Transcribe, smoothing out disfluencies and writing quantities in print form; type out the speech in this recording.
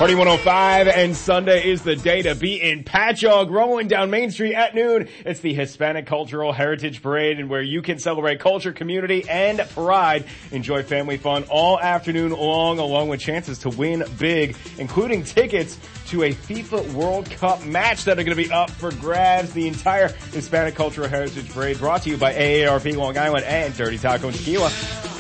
Party 105, and Sunday is the day to be in Patchogue, rolling down Main Street at noon. It's the Hispanic Cultural Heritage Parade, and where you can celebrate culture, community, and pride. Enjoy family fun all afternoon long, along with chances to win big, including tickets to a FIFA World Cup match that are going to be up for grabs. The entire Hispanic Cultural Heritage Parade brought to you by AARP Long Island and Dirty Taco and Tequila.